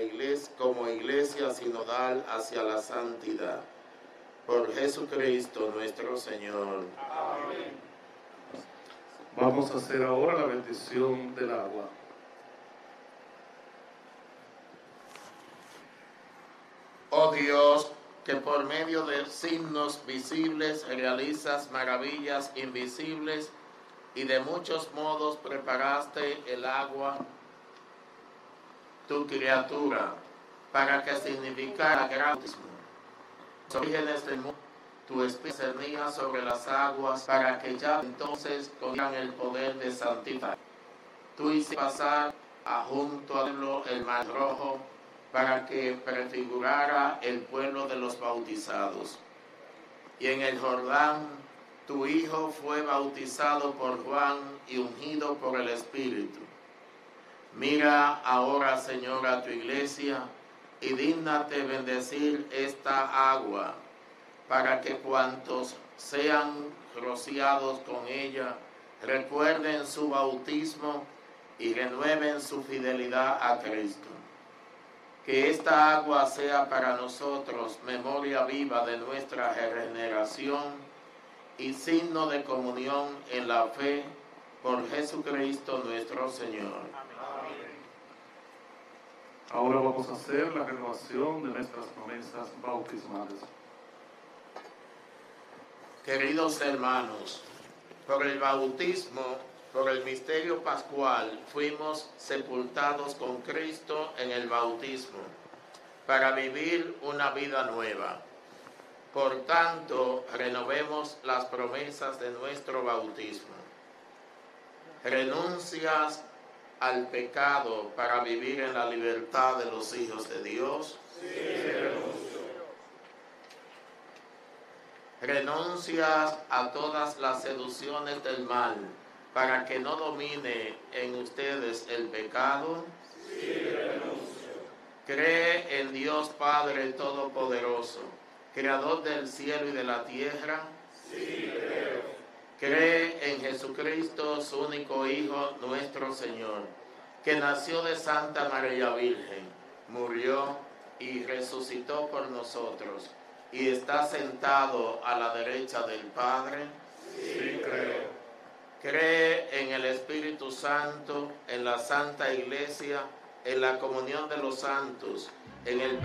iglesia, como iglesia sinodal hacia la santidad. Por Jesucristo nuestro Señor. Amén. Vamos a hacer ahora la bendición del agua. Oh Dios, que por medio de signos visibles realizas maravillas invisibles y de muchos modos preparaste el agua, tu criatura, para que significara gran bautismo. Los orígenes del mundo, tu espíritu cernía sobre las aguas, para que ya entonces conozcan el poder de santificar. Tú hiciste pasar junto al pueblo el mar rojo, para que prefigurara el pueblo de los bautizados. Y en el Jordán, tu Hijo fue bautizado por Juan y ungido por el Espíritu. Mira ahora, Señor, a tu iglesia y dígnate bendecir esta agua, para que cuantos sean rociados con ella recuerden su bautismo y renueven su fidelidad a Cristo. Que esta agua sea para nosotros memoria viva de nuestra regeneración y signo de comunión en la fe por Jesucristo nuestro Señor. Amén. Ahora vamos a hacer la renovación de nuestras promesas bautismales. Queridos hermanos, por el bautismo, por el misterio pascual, fuimos sepultados con Cristo en el bautismo, para vivir una vida nueva. Por tanto, renovemos las promesas de nuestro bautismo. Renuncias al pecado para vivir en la libertad de los hijos de Dios. Sí, renuncio. Renuncias a todas las seducciones del mal, para que no domine en ustedes el pecado. Sí, renuncio. Cree en Dios Padre Todopoderoso, Creador del cielo y de la tierra. Sí, creo. Cree en Jesucristo, su único Hijo, nuestro Señor, que nació de Santa María Virgen, murió y resucitó por nosotros, y está sentado a la derecha del Padre. Sí, creo. Cree en el Espíritu Santo, en la Santa Iglesia, en la comunión de los santos, en el